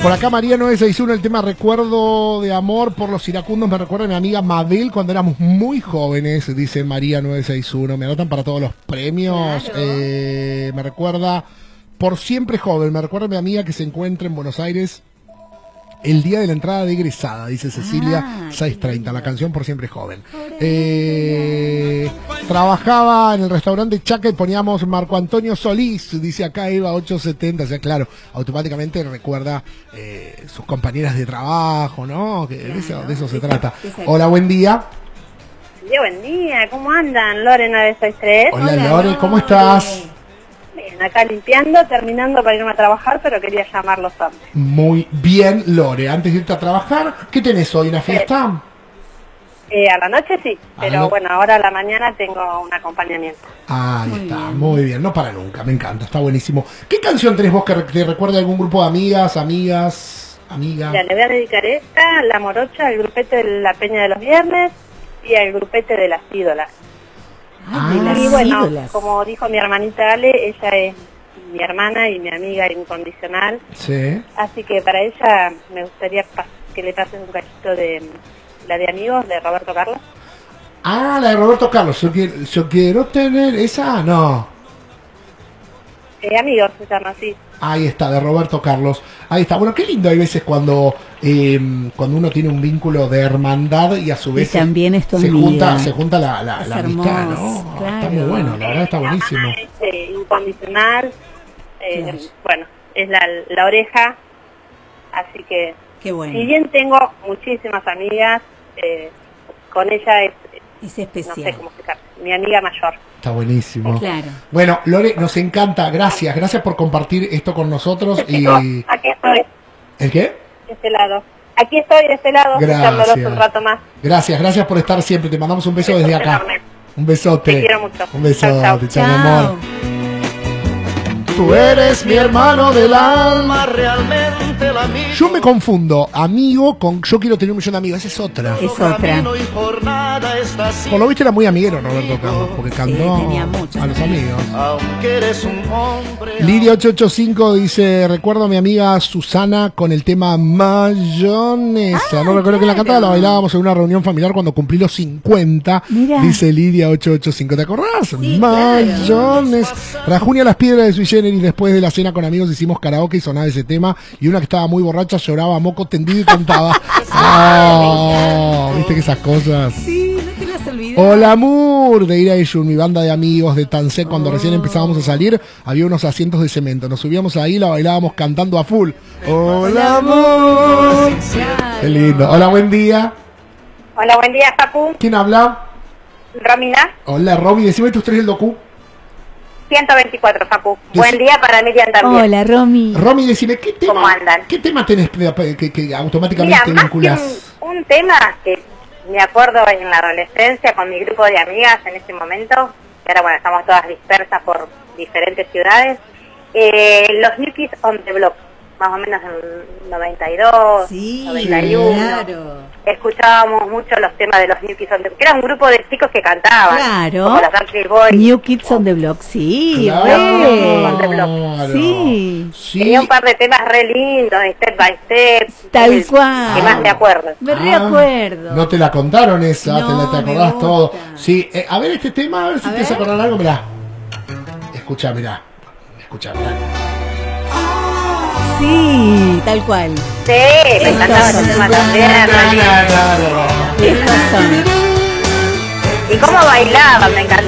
Por acá María 961, el tema recuerdo de amor por los iracundos me recuerda a mi amiga Mabel cuando éramos muy jóvenes, dice María 961. Me anotan para todos los premios. Claro. Me recuerda por siempre joven, me recuerda a mi amiga que se encuentra en Buenos Aires el día de la entrada de egresada, dice Cecilia 630, la canción por siempre joven. Trabajaba en el restaurante Chaca y poníamos Marco Antonio Solís, dice acá Eva 870, o sea, claro, automáticamente recuerda sus compañeras de trabajo, ¿no? Que de eso se trata. Hola, buen día. Sí, buen día, ¿cómo andan? Lore 963. Hola Lore, ¿cómo estás? Bien, acá limpiando, terminando para irme a trabajar, pero quería llamarlos antes. Muy bien, Lore. Antes de irte a trabajar, ¿qué tenés hoy? ¿Una fiesta? A la noche sí, pero bueno, ahora a la mañana tengo un acompañamiento. Ahí está, muy bien, no para nunca, me encanta, está buenísimo. ¿Qué canción tenés vos que te recuerde a algún grupo de amigas? Ya, le voy a dedicar esta, La Morocha, al grupete de La Peña de los Viernes y al grupete de Las Ídolas. Y bueno, como dijo mi hermanita Ale, ella es mi hermana y mi amiga incondicional. Sí. Así que para ella me gustaría que le pases un cachito de la de Amigos, de Roberto Carlos. Ah, la de Roberto Carlos. Yo quiero tener esa, no. Amigos se llama así. Ahí está, de Roberto Carlos. Ahí está. Bueno, qué lindo hay veces cuando uno tiene un vínculo de hermandad y a su vez también se junta la amistad, ¿no? Claro. Está muy bueno, la verdad está buenísimo. Es incondicional. Bueno, es la oreja. Así que, qué bueno. Si bien tengo muchísimas amigas, con ella es especial. No sé cómo explicar. Mi amiga mayor. Está buenísimo. Claro. Bueno, Lore, nos encanta. Gracias por compartir esto con nosotros. Y aquí estoy. ¿El qué? De este lado. Aquí estoy de este lado, escuchándolos un rato más. Gracias por estar siempre. Te mandamos un beso desde acá. Enorme. Un besote. Te quiero mucho. Un besote, Chau. chao, mi amor. Tú eres mi hermano del alma, realmente la misma. Yo me confundo amigo con yo quiero tener un millón de amigos. Esa es otra. Es otra. Por lo visto era muy amiguero Roberto Carlos, porque cantó a los amigos. Lidia 885 dice, recuerdo a mi amiga Susana con el tema Mayonesa. No recuerdo que la cantaba, la bailábamos en una reunión familiar cuando cumplí los 50. Mirá. Dice Lidia 885. ¿Te acordás? Sí, Mayonesa. Claro. Rajunia Las Piedras de Sui Generis. Después de la cena con amigos hicimos karaoke y sonaba ese tema. Y una que estaba muy borracha lloraba a moco tendido y cantaba. ¿Viste que esas cosas? Sí, no te las olvidé. Hola Amor, de Iraishun, mi banda de amigos de Tansé. Cuando recién empezábamos a salir, había unos asientos de cemento. Nos subíamos ahí y la bailábamos cantando a full. Hola Amor. Qué lindo. Hola, buen día. Hola, buen día, Facu. ¿Quién habla? Romina. Hola, Romy. Decime tus tres del docu. 124, Facu. Buen día para Miriam también. Hola, Romy. Romy, decime, ¿qué tema? ¿Cómo andan? ¿Qué tema tenés que automáticamente Mira, vinculás? más que un tema que me acuerdo en la adolescencia con mi grupo de amigas en ese momento, que ahora bueno, estamos todas dispersas por diferentes ciudades, los New Kids on the Block, más o menos en 92, Sí, 91. claro. Escuchábamos mucho los temas de los New Kids on the Block, que era un grupo de chicos que cantaban. Claro. Como los Backstreet Boys. New Kids on the Block, sí. Claro. Sí. Tenía un par de temas re lindos, Step by Step. Tal cual. Que más me acuerdo. Me reacuerdo. No te la contaron esa, No, te me acordás gusta. todo. Sí, a ver este tema, a ver si A te vas a ver. acordar algo, mirá. Escucha, mirá. Sí, tal cual. Sí, me encantaba ese tema también. Estas son. Y cómo bailaban, me encantaba.